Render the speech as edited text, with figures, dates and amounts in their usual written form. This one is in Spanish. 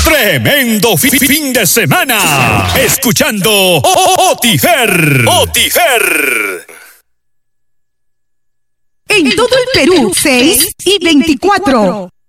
Tremendo fin de semana. Escuchando Otifer. En todo el Perú, 6 y 24.